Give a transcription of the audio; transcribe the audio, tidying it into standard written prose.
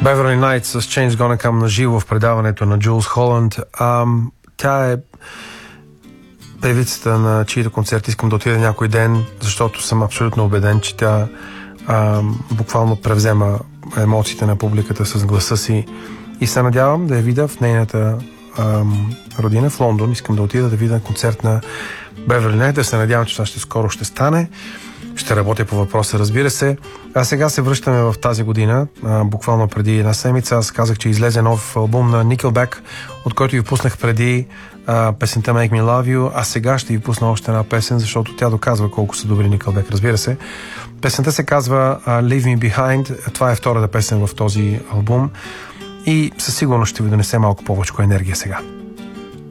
Beverly Knight с Change Gonna Come на живо в предаването на Джулс Холанд. Тя е певицата, на чието концерт искам да отида някой ден, защото съм абсолютно убеден, че тя буквално превзема емоциите на публиката с гласа си и се надявам да я видя в нейната родина в Лондон. Искам да отида да видя концерт на Beverly Knight, да се надявам, че това скоро ще стане. Ще работя по въпроса, разбира се. А сега се връщаме в тази година. Буквално преди една седмица аз казах, че излезе нов албум на Nickelback, от който ви пуснах преди песента Make Me Love You, а сега ще ви пусна още една песен, защото тя доказва колко са добри Nickelback, разбира се. Песента се казва Leave Me Behind. Това е втората песен в този албум и със сигурност ще ви донесе малко повече енергия сега.